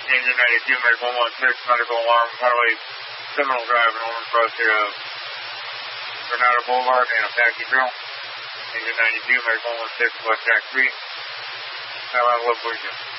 Engine 92, Medic 116, medical alarm, highway Seminole Drive and Ormond Cross here of Granada Boulevard and Apache Trail. Engine 92, Medic 116, West Jack 3. Highline Love Bridge.